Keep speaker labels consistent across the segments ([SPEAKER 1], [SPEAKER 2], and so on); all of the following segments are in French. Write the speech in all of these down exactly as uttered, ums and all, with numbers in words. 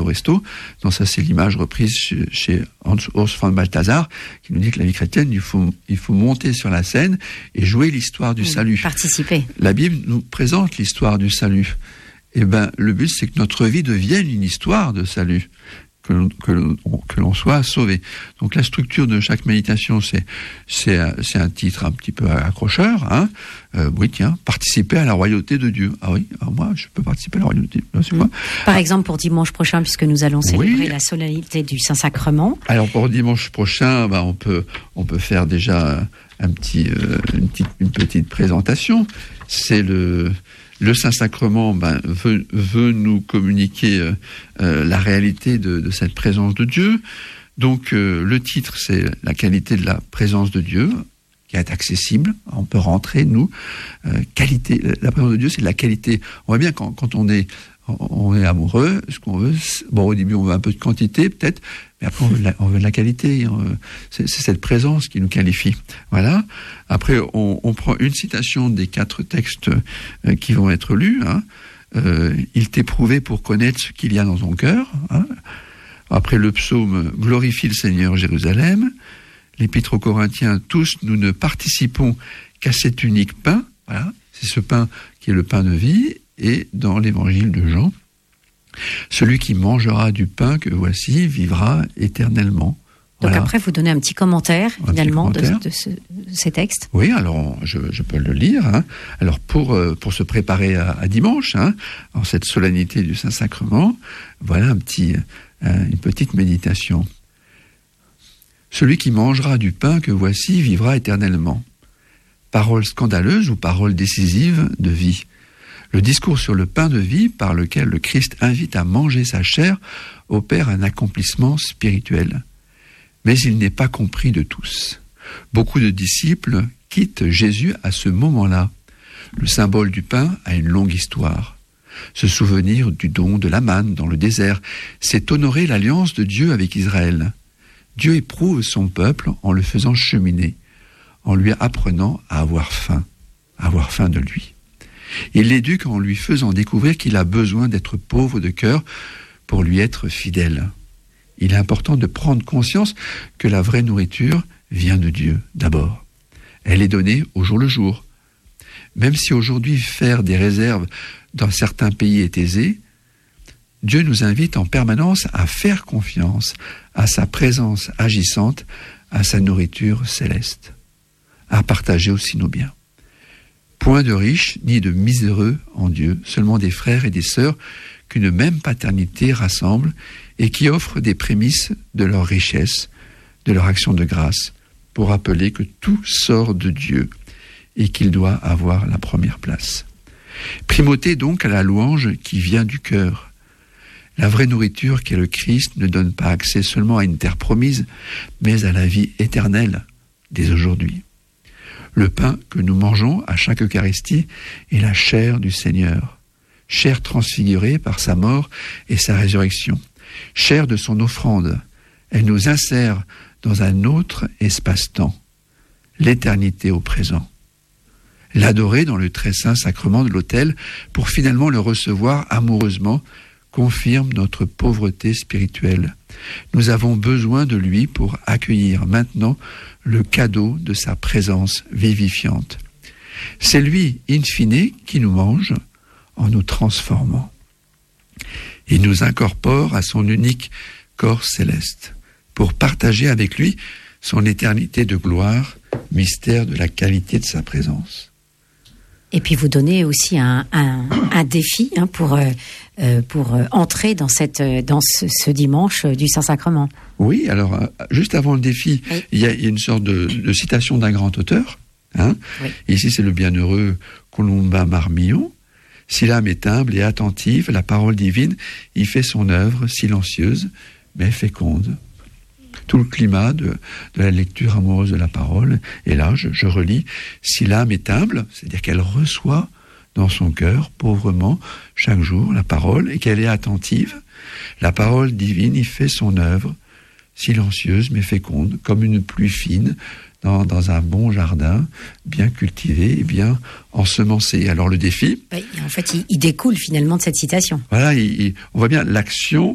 [SPEAKER 1] au resto. Donc ça, c'est l'image reprise chez, chez Hans Urs von Balthasar, qui nous dit que la vie chrétienne, il faut, il faut monter sur la scène et jouer l'histoire du oui, salut.
[SPEAKER 2] Participer.
[SPEAKER 1] La Bible nous présente l'histoire du salut. Eh ben, le but, c'est que notre vie devienne une histoire de salut. Que l'on, que, l'on, que l'on soit sauvé. Donc la structure de chaque méditation, c'est, c'est, c'est un titre un petit peu accrocheur. Hein. Euh, oui, tiens, participer à la royauté de Dieu. Ah oui, alors moi, je peux participer à la royauté. Là, c'est quoi ?
[SPEAKER 2] Par exemple, pour dimanche prochain, puisque nous allons célébrer oui. la solennité du Saint-Sacrement.
[SPEAKER 1] Alors pour dimanche prochain, bah, on peut, on peut faire déjà un petit, euh, une petite, une petite présentation. C'est le Le Saint-Sacrement ben, veut, veut nous communiquer euh, euh, la réalité de, de cette présence de Dieu. Donc euh, le titre, c'est la qualité de la présence de Dieu, qui est accessible. On peut rentrer, nous. Euh, qualité, la présence de Dieu, c'est la qualité. On voit bien quand, quand on est, on est amoureux, ce qu'on veut, bon, au début, on veut un peu de quantité, peut-être, mais après, on veut de la, on veut de la qualité. C'est, c'est cette présence qui nous qualifie. Voilà. Après, on, on prend une citation des quatre textes euh, qui vont être lus. Hein. Euh, il t'est prouvé pour connaître ce qu'il y a dans ton cœur. Hein. Après, le psaume « Glorifie le Seigneur, Jérusalem ». L'épître aux Corinthiens, tous, nous ne participons qu'à cet unique pain. Voilà. C'est ce pain qui est le pain de vie. Et dans l'évangile de Jean, celui qui mangera du pain que voici vivra éternellement.
[SPEAKER 2] Donc
[SPEAKER 1] voilà.
[SPEAKER 2] Après, vous donnez un petit commentaire, un finalement, petit commentaire. De, de, ce, de ces textes.
[SPEAKER 1] Oui, alors je, je peux le lire. Hein. Alors pour, pour se préparer à, à dimanche, hein, en cette solennité du Saint-Sacrement, voilà un petit, euh, une petite méditation. Celui qui mangera du pain que voici vivra éternellement. Parole scandaleuse ou parole décisive de vie. Le discours sur le pain de vie par lequel le Christ invite à manger sa chair opère un accomplissement spirituel. Mais il n'est pas compris de tous. Beaucoup de disciples quittent Jésus à ce moment-là. Le symbole du pain a une longue histoire. Se souvenir du don de la manne dans le désert, c'est honorer l'alliance de Dieu avec Israël. Dieu éprouve son peuple en le faisant cheminer, en lui apprenant à avoir faim, à avoir faim de lui. Il l'éduque en lui faisant découvrir qu'il a besoin d'être pauvre de cœur pour lui être fidèle. Il est important de prendre conscience que la vraie nourriture vient de Dieu, d'abord. Elle est donnée au jour le jour. Même si aujourd'hui faire des réserves dans certains pays est aisé, Dieu nous invite en permanence à faire confiance à sa présence agissante, à sa nourriture céleste, à partager aussi nos biens. Point de riches ni de miséreux en Dieu, seulement des frères et des sœurs qu'une même paternité rassemble et qui offrent des prémices de leur richesse, de leur action de grâce, pour rappeler que tout sort de Dieu et qu'il doit avoir la première place. Primauté donc à la louange qui vient du cœur. La vraie nourriture qu'est le Christ ne donne pas accès seulement à une terre promise, mais à la vie éternelle dès aujourd'hui. Le pain que nous mangeons à chaque Eucharistie est la chair du Seigneur, chair transfigurée par sa mort et sa résurrection, chair de son offrande. Elle nous insère dans un autre espace-temps, l'éternité au présent. L'adorer dans le très saint sacrement de l'autel pour finalement le recevoir amoureusement confirme notre pauvreté spirituelle. Nous avons besoin de lui pour accueillir maintenant le cadeau de sa présence vivifiante. C'est lui, in fine, qui nous mange en nous transformant. Il nous incorpore à son unique corps céleste pour partager avec lui son éternité de gloire, mystère de la qualité de sa présence.
[SPEAKER 2] Et puis vous donnez aussi un, un, un défi hein, pour, euh, pour entrer dans, cette, dans ce, ce dimanche du Saint-Sacrement.
[SPEAKER 1] Oui, alors juste avant le défi, oui. il, y a, il y a une sorte de, de citation d'un grand auteur. Hein. Oui. Ici, c'est le bienheureux Colomba Marmillon. Si l'âme est humble et attentive, la parole divine y fait son œuvre silencieuse, mais féconde. Tout le climat de, de la lecture amoureuse de la parole. Et là, je, je relis, si l'âme est humble, c'est-à-dire qu'elle reçoit dans son cœur, pauvrement, chaque jour, la parole, et qu'elle est attentive, la parole divine y fait son œuvre, silencieuse mais féconde, comme une pluie fine, dans, dans un bon jardin, bien cultivé et bien ensemencé. Alors le défi...
[SPEAKER 2] Oui, en fait, il, il découle finalement de cette citation.
[SPEAKER 1] Voilà, il, il, on voit bien l'action...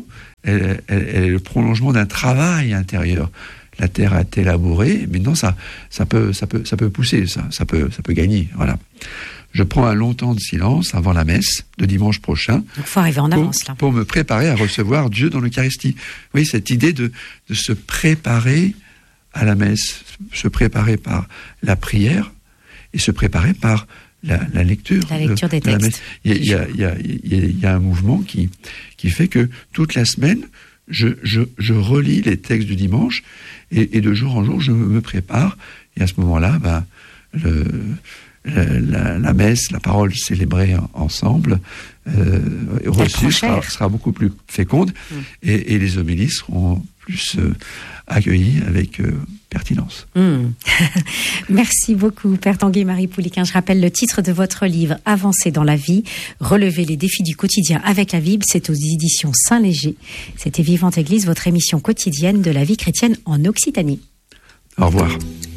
[SPEAKER 1] elle, elle, elle est le prolongement d'un travail intérieur. La terre a été labourée, maintenant ça, ça peut, ça peut, ça peut pousser, ça, ça peut, ça peut gagner. Voilà. Je prends un long temps de silence avant la messe de dimanche prochain.
[SPEAKER 2] Il faut arriver en avance
[SPEAKER 1] pour,
[SPEAKER 2] là.
[SPEAKER 1] Pour me préparer à recevoir Dieu dans l'Eucharistie. Vous voyez cette idée de, de se préparer à la messe, se préparer par la prière et se préparer par la, la lecture.
[SPEAKER 2] La lecture
[SPEAKER 1] de,
[SPEAKER 2] des
[SPEAKER 1] de
[SPEAKER 2] textes.
[SPEAKER 1] Il y a, il y a, il y a, il y a un mouvement qui, qui fait que toute la semaine, je, je, je relis les textes du dimanche et, et de jour en jour, je me prépare. Et à ce moment-là, ben, le, la, la, la messe, la parole célébrée ensemble, euh, reçue sera, sera beaucoup plus féconde mmh. et, et les homélies seront plus euh, accueillis avec euh, pertinence.
[SPEAKER 2] Mmh. Merci beaucoup, Père Tanguy-Marie Pouliquen. Je rappelle le titre de votre livre, Avancer dans la vie, relever les défis du quotidien avec la Bible. C'est aux éditions Saint-Léger. C'était Vivante Église, votre émission quotidienne de la vie chrétienne en Occitanie.
[SPEAKER 1] Au revoir.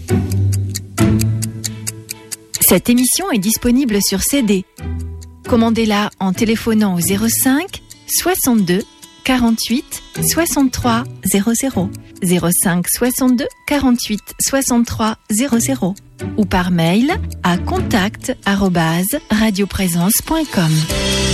[SPEAKER 3] Cette émission est disponible sur C D. Commandez-la en téléphonant au zéro cinq soixante-deux quarante-huit soixante-trois zéro zéro, zéro cinq soixante-deux quarante-huit soixante-trois zéro zéro ou par mail à contact arobase radioprésence point com.